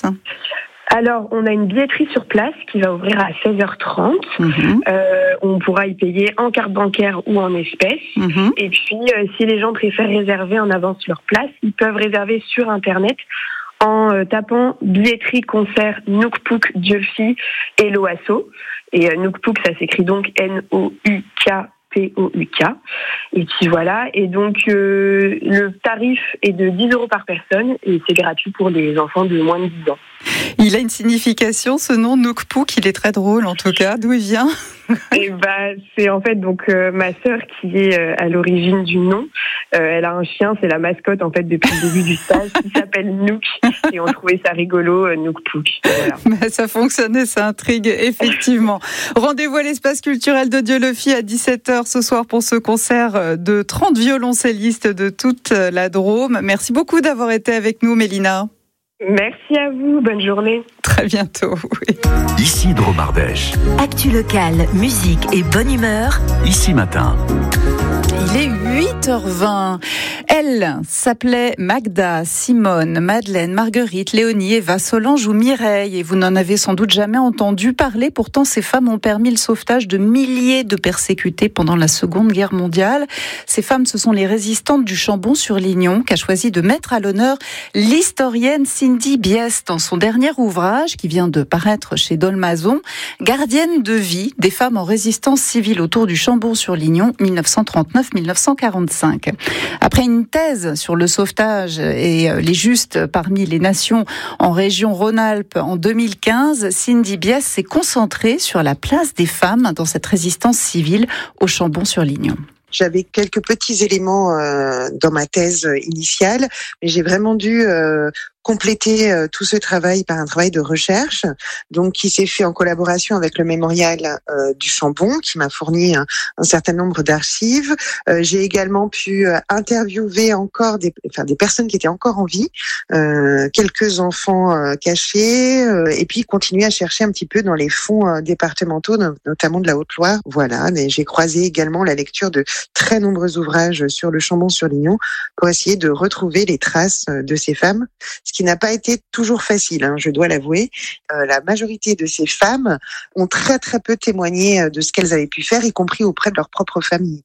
Alors, on a une billetterie sur place qui va ouvrir à 16h30. On pourra y payer en carte bancaire ou en espèces. Et puis, si les gens préfèrent réserver en avance leur place, ils peuvent réserver sur Internet en tapant billetterie concert Noukpouk Dieufi et l'OASO. Et Noukpouk, ça s'écrit donc Noukpouk. Et puis voilà. Et donc, le tarif est de 10 € par personne et c'est gratuit pour les enfants de moins de 10 ans. Il a une signification, ce nom Noukpouk, il est très drôle en tout cas. D'où il vient ? Et c'est en fait donc ma sœur qui est à l'origine du nom. Elle a un chien, c'est la mascotte en fait depuis le début du stage, qui s'appelle Nouk, et on trouvait ça rigolo, Noukpouk. Voilà. Mais ça fonctionnait, ça intrigue effectivement. Rendez-vous à l'espace culturel de Dieulefit à 17h ce soir pour ce concert de 30 violoncellistes de toute la Drôme. Merci beaucoup d'avoir été avec nous, Mélina. Merci à vous, bonne journée. Très bientôt. Oui. Ici Drôme Ardèche. Actu locale, musique et bonne humeur. Ici Matin. Il est 8h20. Elle s'appelait Magda, Simone, Madeleine, Marguerite, Léonie, Eva, Solange ou Mireille. Et vous n'en avez sans doute jamais entendu parler. Pourtant, ces femmes ont permis le sauvetage de milliers de persécutés pendant la Seconde Guerre mondiale. Ces femmes, ce sont les résistantes du Chambon-sur-Lignon qu'a choisi de mettre à l'honneur l'historienne Cindy Bies dans son dernier ouvrage qui vient de paraître chez Dolmazon, Gardienne de vie des femmes en résistance civile autour du Chambon-sur-Lignon 1939-1945. Après une thèse sur le sauvetage et les justes parmi les nations en région Rhône-Alpes en 2015, Cindy Bies s'est concentrée sur la place des femmes dans cette résistance civile au Chambon-sur-Lignon. J'avais quelques petits éléments dans ma thèse initiale, mais j'ai vraiment dû compléter tout ce travail par un travail de recherche, donc qui s'est fait en collaboration avec le mémorial du Chambon, qui m'a fourni un certain nombre d'archives. J'ai également pu interviewer encore des personnes qui étaient encore en vie, quelques enfants cachés, et puis continuer à chercher un petit peu dans les fonds départementaux, notamment de la Haute-Loire. Voilà, mais j'ai croisé également la lecture de très nombreux ouvrages sur le Chambon-sur-Lignon pour essayer de retrouver les traces de ces femmes, ce qui n'a pas été toujours facile, je dois l'avouer. La majorité de ces femmes ont très très peu témoigné de ce qu'elles avaient pu faire, y compris auprès de leur propre famille.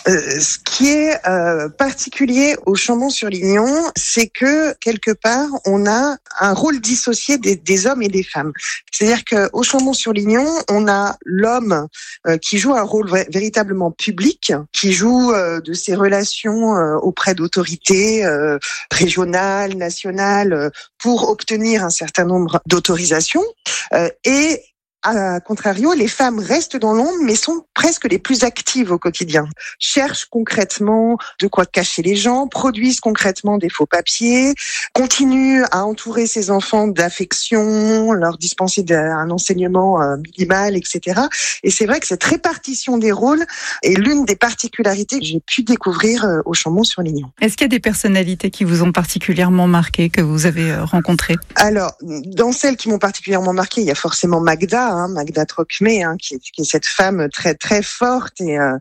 Ce qui est particulier au Chambon-sur-Lignon, c'est que quelque part, on a un rôle dissocié des hommes et des femmes. C'est-à-dire qu'au Chambon-sur-Lignon, on a l'homme qui joue un rôle véritablement public, qui joue de ses relations auprès d'autorités régionales, nationales, pour obtenir un certain nombre d'autorisations. Et à contrario, les femmes restent dans l'ombre, mais sont presque les plus actives au quotidien. Cherchent concrètement de quoi cacher les gens, produisent concrètement des faux papiers, continuent à entourer ces enfants d'affection, leur dispenser un enseignement minimal, etc. Et c'est vrai que cette répartition des rôles est l'une des particularités que j'ai pu découvrir au Chambon-sur-Lignon. Est-ce qu'il y a des personnalités qui vous ont particulièrement marqué, que vous avez rencontrées ? Alors, dans celles qui m'ont particulièrement marqué, il y a forcément Magda Trocmé, qui est cette femme très très forte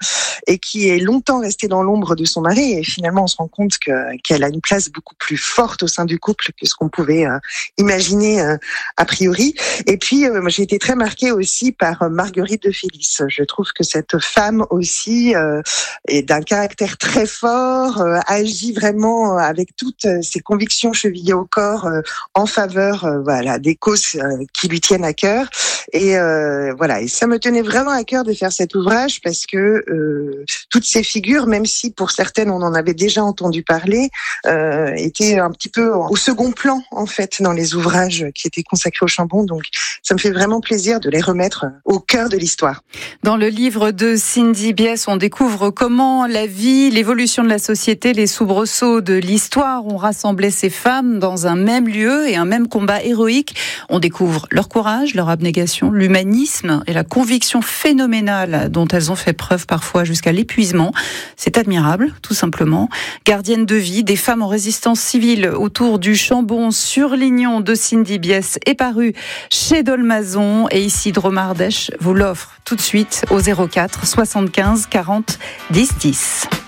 et qui est longtemps restée dans l'ombre de son mari. Et finalement, on se rend compte qu'elle a une place beaucoup plus forte au sein du couple que ce qu'on pouvait imaginer a priori. Et puis, j'ai été très marquée aussi par Marguerite de Félis. Je trouve que cette femme aussi est d'un caractère très fort, agit vraiment avec toutes ses convictions chevillées au corps en faveur des causes qui lui tiennent à cœur. Et et ça me tenait vraiment à cœur de faire cet ouvrage parce que toutes ces figures, même si pour certaines on en avait déjà entendu parler, étaient un petit peu au second plan en fait dans les ouvrages qui étaient consacrés au Chambon. Donc ça me fait vraiment plaisir de les remettre au cœur de l'histoire. Dans le livre de Cindy Bies, on découvre comment la vie, l'évolution de la société, les soubresauts de l'histoire ont rassemblé ces femmes dans un même lieu et un même combat héroïque. On découvre leur courage, leur abnégation, l'humanisme et la conviction phénoménale dont elles ont fait preuve parfois jusqu'à l'épuisement. C'est admirable, tout simplement. Gardienne de vie, des femmes en résistance civile autour du Chambon-sur-Lignon de Cindy Bies est paru chez Dolmazon. Et ici, Drôme Ardèche vous l'offre tout de suite au 04 75 40 10 10.